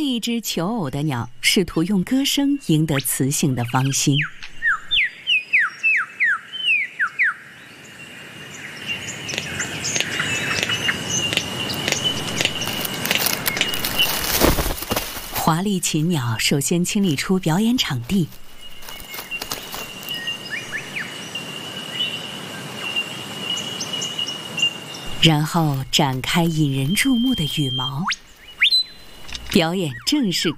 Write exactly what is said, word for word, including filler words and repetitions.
另一只求偶的鸟试图用歌声赢得雌性的芳心。华丽禽鸟首先清理出表演场地，然后展开引人注目的羽毛。表演正式